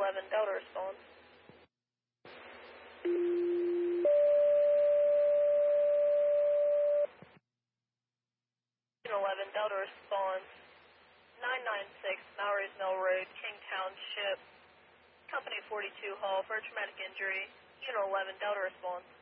11 Delta response. Unit 11 Delta response. 996 Mallory's Mill Road, King Township. Company 42 Hall for a traumatic injury. Unit 11 Delta response.